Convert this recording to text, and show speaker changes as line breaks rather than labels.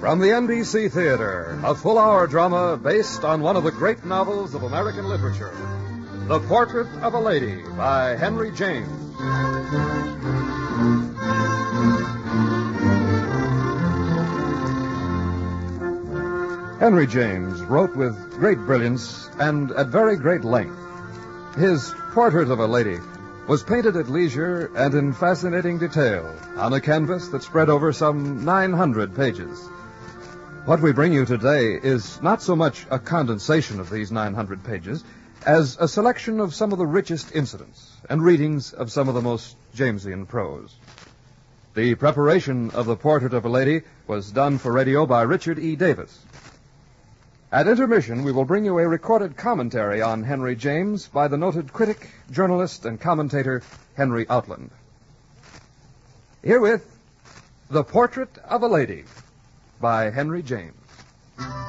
From the NBC Theater, a full-hour drama based on one of the great novels of American literature, The Portrait of a Lady by Henry James. Henry James wrote with great brilliance and at very great length. His Portrait of a Lady was painted at leisure and in fascinating detail on a canvas that spread over some 900 pages. What we bring you today is not so much a condensation of these 900 pages as a selection of some of the richest incidents and readings of some of the most Jamesian prose. The preparation of The Portrait of a Lady was done for radio by Richard E. Davis. At intermission, we will bring you a recorded commentary on Henry James by the noted critic, journalist, and commentator Henry Outland. Herewith, The Portrait of a Lady by Henry James.